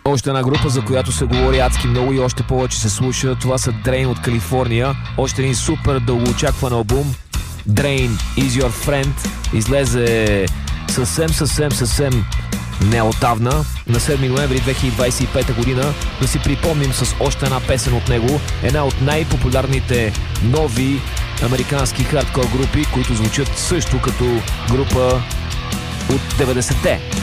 Още една група, за която се говори адски много и още повече се слуша. Това са Drain от Калифорния. Още един супер дългоочакван албум. Drain is your friend. Излезе съвсем неотдавна, на 7 ноември 2025 година. Да си припомним с още една песен от него. Една от най-популярните нови американски хардкор групи, които звучат също като група от 90-те.